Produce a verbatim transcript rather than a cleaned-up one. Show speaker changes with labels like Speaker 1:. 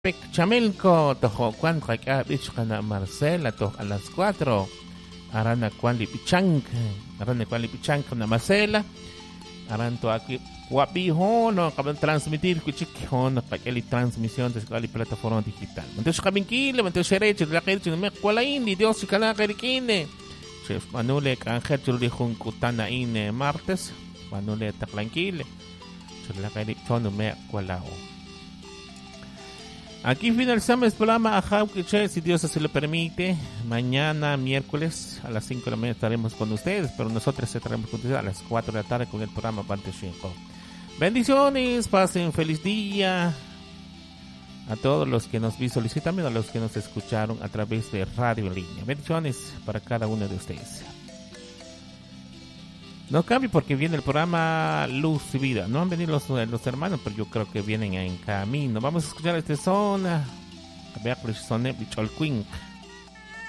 Speaker 1: Chamelco, tojo cuan ka bichkana Marcela to a las cuatro. Arana cuan lipichank, arana cuan lipichank na Marcela. Aran to aquí guapijo no acaban transmitir kuchikon na kakeli transmisión de la plataforma digital. Entonces kabinkile, entonces shereche la kerche me kwala indi Dios si kana kerikine. Chef Manule kanje chuli jun kutana ine martes, Manule taklanquile. Chula kerikon no me kwala. Aquí finalizamos el programa Ajá, si Dios así lo permite. Mañana, miércoles, a las cinco de la mañana estaremos con ustedes, pero nosotros estaremos con ustedes a las cuatro de la tarde con el programa Pante cinco. Bendiciones, pasen feliz día a todos los que nos visualizan, también a los que nos escucharon a través de radio en línea. Bendiciones para cada uno de ustedes. No cambie porque viene el programa Luz y Vida. No han venido los, los hermanos, pero yo creo que vienen en camino. Vamos a escuchar este son. A ver, son Bicholquín.